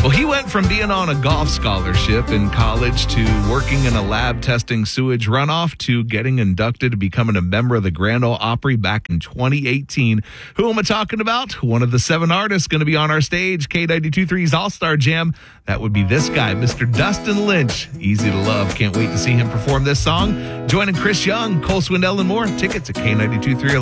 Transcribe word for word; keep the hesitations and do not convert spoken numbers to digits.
Well, he went from being on a golf scholarship in college to working in a lab testing sewage runoff to getting inducted to becoming a member of the Grand Ole Opry back in twenty eighteen. Who am I talking about? One of the seven artists going to be on our stage, K ninety-two point three's All-Star Jam. That would be this guy, Mister Dustin Lynch. Easy to love. Can't wait to see him perform this song. Joining Chris Young, Cole Swindell, and more. Tickets at K ninety-two point three.